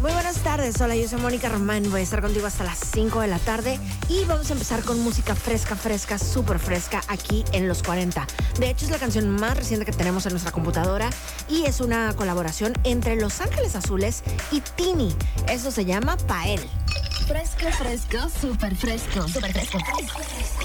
Muy buenas tardes, hola, yo soy Mónica Román, voy a estar contigo hasta las 5 de la tarde y vamos a empezar con música fresca, súper fresca aquí en Los 40. De hecho, es la canción más reciente que tenemos en nuestra computadora y es una colaboración entre Los Ángeles Azules y Tini. Eso se llama Pael. Fresco, súper fresco.